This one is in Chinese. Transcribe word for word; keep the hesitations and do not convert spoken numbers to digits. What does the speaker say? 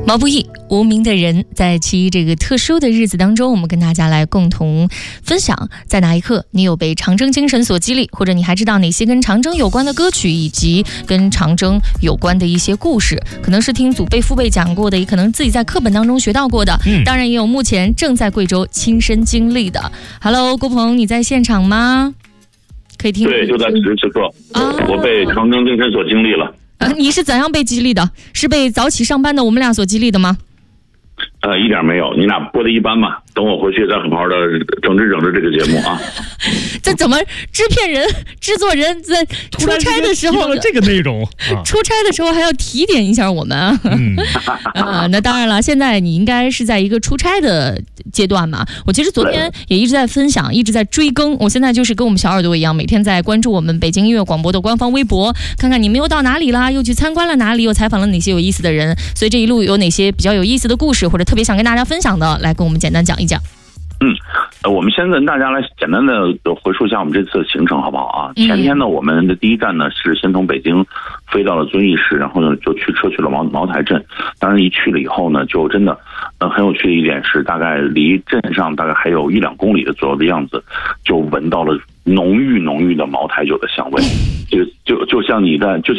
毛不易，无名的人，在其这个特殊的日子当中，我们跟大家来共同分享，在哪一刻你有被长征精神所激励，或者你还知道哪些跟长征有关的歌曲，以及跟长征有关的一些故事，可能是听祖辈父辈讲过的，也可能自己在课本当中学到过的、嗯、当然也有目前正在贵州亲身经历的。 Hello 郭鹏，你在现场吗？可以听。 对，就在此时此刻、啊、我被长征精神所经历了。 呃、你是怎样被激励的？是被早起上班的我们俩所激励的吗？ 呃，一点没有，你俩播的一般嘛。等我回去再好好的整治整治这个节目啊。 这怎么制片人、制作人在出差的时候这个内容、 啊、出差的时候还要提点一下我们啊？嗯啊，那当然了，现在你应该是在一个出差的阶段嘛。我其实昨天也一直在分享，一直在追更。我现在就是跟我们小耳朵一样，每天在关注我们北京音乐广播的官方微博，看看你们又到哪里啦，又去参观了哪里，又采访了哪些有意思的人。所以这一路有哪些比较有意思的故事，或者特别想跟大家分享的，来跟我们简单讲一讲。 嗯，呃，我们先跟大家来简单的回述一下我们这次的行程，好不好啊？嗯、前天呢，我们的第一站呢是先从北京飞到了遵义市，然后呢就去车去了茅茅台镇。当然，一去了以后呢，就真的，呃，很有趣的一点是，大概离镇上大概还有一两公里的左右的样子，就闻到了浓郁浓郁的茅台酒的香味，就就就像你在就